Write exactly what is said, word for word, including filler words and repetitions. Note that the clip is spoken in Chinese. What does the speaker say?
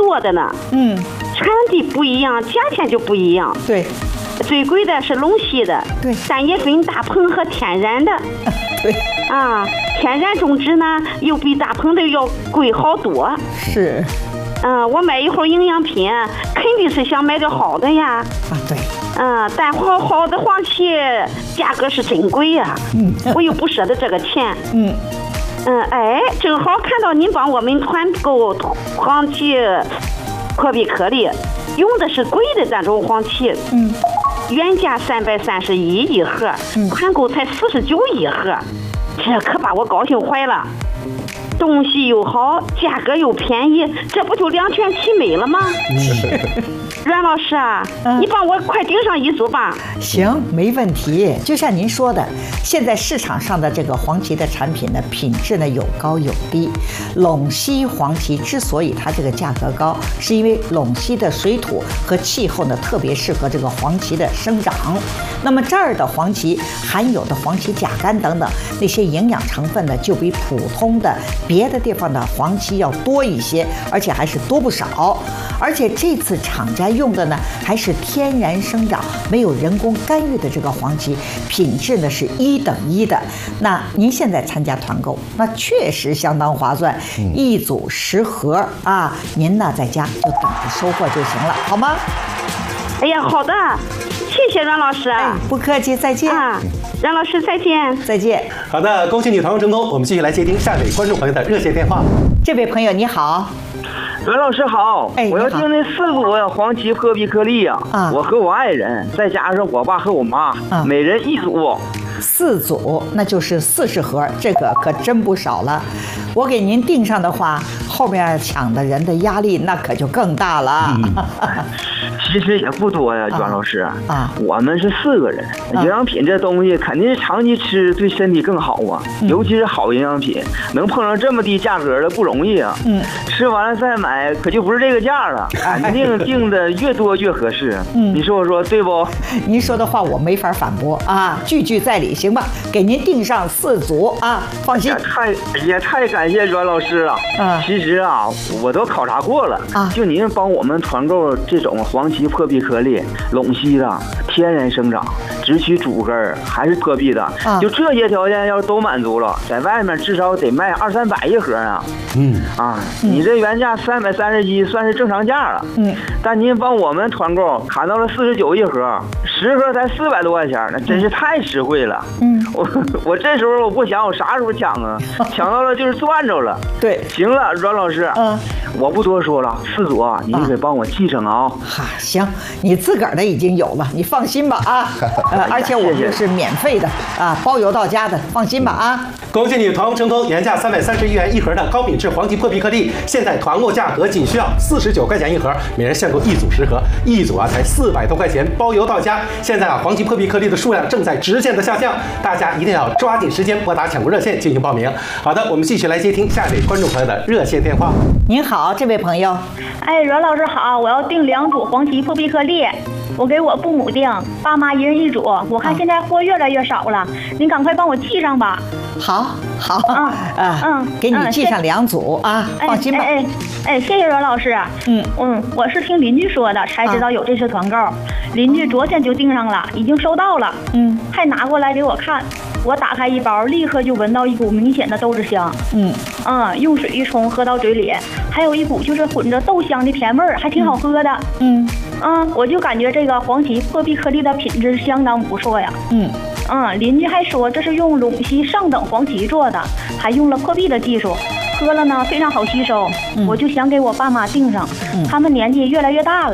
多的呢。 嗯， 产地不一样，价钱就不一样。 对， 最贵的是陇西的， 对， 但也分大棚和天然的。 对， 啊，天然种植呢，又比大棚的要贵好多。 是。 嗯，我买一盒营养品，肯定是想买点好的呀。 啊，对。 嗯，但好好的黄芪价格是真贵呀。嗯，我又不舍得这个钱。 嗯。 嗯，哎，正好看到您帮我们团购黄芪破壁颗粒，用的是贵的那种黄芪。 嗯。 原价三百三十一一盒， 嗯， 团购才四十九一盒，这可把我高兴坏了。东西又好，价格又便宜，这不就两全其美了吗？阮老师啊，嗯、你帮我快订上一组吧。 行，没问题。就像您说的，现在市场上的这个黄芪的产品呢，品质呢有高有低。陇西黄芪之所以它这个价格高，是因为陇西的水土和气候呢特别适合这个黄芪的生长。那么这儿的黄芪含有的黄芪甲苷等等那些营养成分呢，就比普通的别的地方的黄芪要多一些，而且还是多不少。而且这次厂家用的呢还是天然生长、没有人工干预的这个黄芪，品质呢是一等一的。那您现在参加团购，那确实相当划算，嗯、一组十盒啊，您呢在家就等着收货就行了，好吗？ 哎呀，好的，谢谢阮老师。 哎，不客气，再见。 啊，阮老师再见。 再见。 好的，恭喜你团购成功。我们继续来接听下位观众朋友的热线电话。 这位朋友你好。 阮老师好， 哎， 我要订那四组黄芪破壁颗粒呀、啊，我和我爱人，再加上我爸和我妈，啊、每人一组。 四组，那就是四十盒，这个可真不少了。我给您订上的话，后面抢的人的压力那可就更大了。嗯、 其实也不多呀，阮、啊、老师啊， 我们是四个人，营养品这东西肯定是长期吃对身体更好啊，嗯、尤其是好营养品，能碰上这么低价格的不容易啊。嗯，吃完了再买，可就不是这个价了，肯定订的越多越合适。嗯，你说我说对不？ 您说的话我没法反驳啊，句句在理。行吧，给您订上四组啊，放心。 也太也太感谢阮老师了。嗯，其实啊，我都考察过了啊，就您帮我们团购这种黄芪破壁颗粒，陇西的天然生长，只取主根还是破壁的，啊、就这些条件要是都满足了，在外面至少得卖二三百一盒啊。嗯啊，你这原价三百三十一算是正常价了。嗯，但您帮我们团购砍到了四十九一盒，十盒才四百多块钱，那真是太实惠了。嗯，我我这时候我不想，我啥时候抢啊？抢到了就是赚着了。 对， 行了，阮老师，嗯，我不多说了，四组啊，你得帮我记上啊。 哈、啊，行，你自个儿的已经有了，你放心吧啊。呃，而且我们这是免费的啊，包邮到家的，放心吧啊。 恭喜你团购成功，原价三百三十一元一盒的高品质黄芪破壁颗粒，现在团购价格仅需要四十九块钱一盒，每人限购一组十盒，一组啊才四百多块钱，包邮到家。现在啊，黄芪破壁颗粒的数量正在直线的下降，大家一定要抓紧时间拨打抢购热线进行报名。好的，我们继续来接听下位观众朋友的热线电话。 您好，这位朋友。 哎，阮老师好，我要订两组黄芪破壁颗粒。我给我父母订，爸妈一人一组。我看现在货越来越少了，您赶快帮我记上吧。 好，好，啊，嗯，嗯给你记上两组啊，放心吧。 哎哎，谢谢阮老师。嗯嗯，我是听邻居说的才知道有这次团购，邻居昨天就订上了，已经收到了。嗯，还拿过来给我看。我打开一包，立刻就闻到一股明显的豆子香。嗯嗯，用水一冲，喝到嘴里，还有一股就是混着豆香的甜味儿，还挺好喝的。嗯嗯，我就感觉这个黄芪破壁颗粒的品质相当不错呀。嗯嗯，邻居还说这是用陇西上等黄芪做的，还用了破壁的技术，喝了呢非常好吸收。嗯、我就想给我爸妈订上，嗯、他们年纪越来越大了，